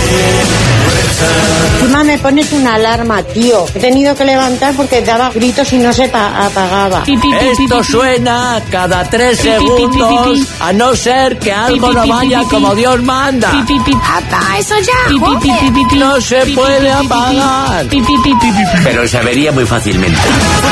Encima me pones una alarma, tío. He tenido que levantar porque daba gritos y no se apagaba. Esto suena cada 3 segundos, a no ser que algo no vaya como Dios manda. ¡Apaga eso ya! ¡Joder! No se puede apagar. Pero se avería muy fácilmente.